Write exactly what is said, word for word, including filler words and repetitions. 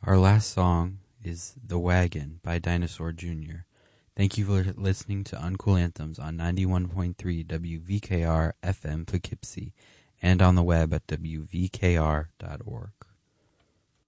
Our last song is The Wagon by Dinosaur Junior Thank you for listening to Uncool Anthems on ninety-one point three W V K R F M Poughkeepsie and on the web at W V K R dot org.